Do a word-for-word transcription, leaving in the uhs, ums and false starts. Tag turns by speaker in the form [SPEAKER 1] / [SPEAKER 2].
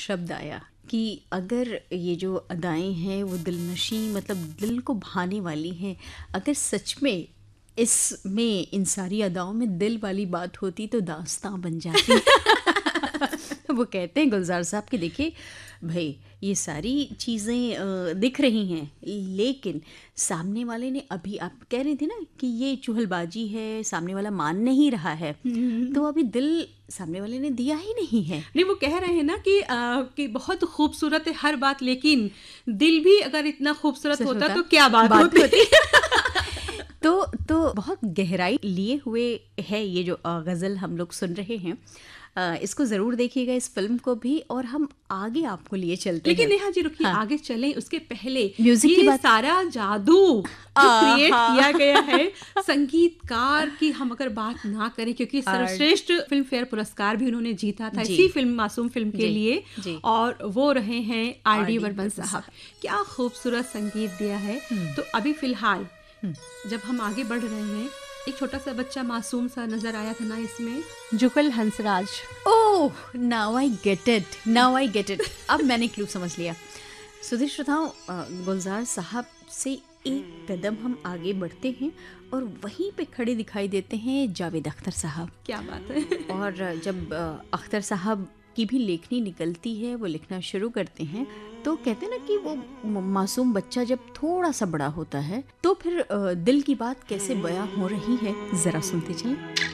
[SPEAKER 1] शब्द आया कि अगर ये जो अदाएं हैं वो दिलनशी, मतलब दिल को भाने वाली हैं, अगर सच में इसमें इन सारी अदाओं में दिल वाली बात होती तो दास्तां बन जाती। वो कहते हैं गुलजार साहब कि देखिए भाई, ये सारी चीज़ें दिख रही हैं, लेकिन सामने वाले ने, अभी आप कह रही थी ना कि ये चुहलबाजी है, सामने वाला मान नहीं रहा है, तो अभी दिल सामने वाले ने दिया ही नहीं है।
[SPEAKER 2] नहीं, वो कह रहे हैं ना कि आ, कि बहुत खूबसूरत है हर बात, लेकिन दिल भी अगर इतना खूबसूरत होता, होता तो क्या बात, बात होती, होती।
[SPEAKER 1] तो तो बहुत गहराई लिए हुए है ये जो गज़ल हम लोग सुन रहे हैं। इसको ज़रूर देखिएगा, इस फिल्म को भी, और हम आगे आपको लिए चलते
[SPEAKER 2] लेकिन
[SPEAKER 1] हैं।
[SPEAKER 2] नेहा जी रुकिए, हाँ। आगे चलें उसके पहले
[SPEAKER 1] म्यूजिक की बात,
[SPEAKER 2] सारा जादू जो क्रिएट किया गया है संगीतकार की हम अगर बात ना करें, क्योंकि सर्वश्रेष्ठ फिल्म फेयर पुरस्कार भी उन्होंने जीता था इसी फिल्म मासूम फिल्म के लिए, और वो रहे हैं आर डी बर्मन साहब। क्या खूबसूरत संगीत दिया है। तो अभी फिलहाल जब हम आगे बढ़ रहे हैं, एक छोटा सा बच्चा मासूम सा नजर आया था ना इसमें, जुगल हंसराज।
[SPEAKER 1] ओह, now I get it, now I get it. अब मैंने क्लू समझ लिया। सुधीर श्रोताओं, गुलजार साहब से एक कदम हम आगे बढ़ते हैं और वहीं पे खड़े दिखाई देते हैं जावेद अख्तर साहब।
[SPEAKER 2] क्या बात है।
[SPEAKER 1] और जब अख्तर साहब की भी लेखनी निकलती है, वो लिखना शुरू करते हैं, तो कहते हैं ना कि वो मासूम बच्चा जब थोड़ा सा बड़ा होता है तो फिर दिल की बात कैसे बयां हो रही है, जरा सुनते चलें।